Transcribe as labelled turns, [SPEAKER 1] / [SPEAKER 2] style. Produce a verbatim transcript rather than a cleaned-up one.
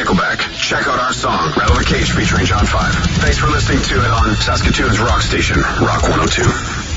[SPEAKER 1] Nickelback. Check out our song, Rattle the Cage, featuring John five. Thanks for listening to it on Saskatoon's rock station, Rock one oh two.